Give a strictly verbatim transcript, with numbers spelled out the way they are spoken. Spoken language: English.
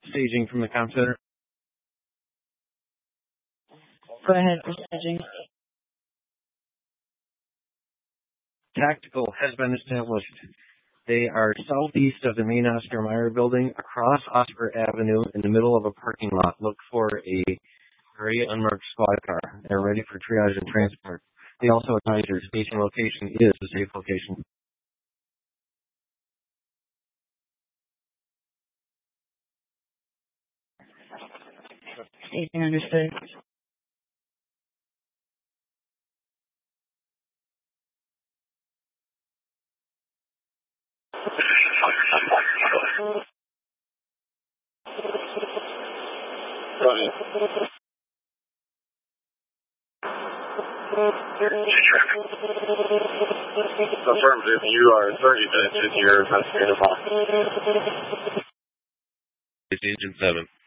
staging from the comm center. Go ahead for staging. Tactical has been established. They are southeast of the main Oscar Mayer building, across Oscar Avenue, in the middle of a parking lot. Look for a gray unmarked squad car. They're ready for triage and transport. They also advise your station location is a safe location. Staging understood. Right. Affirmative, you are thirty minutes into your investigative walk. It's Engine seven.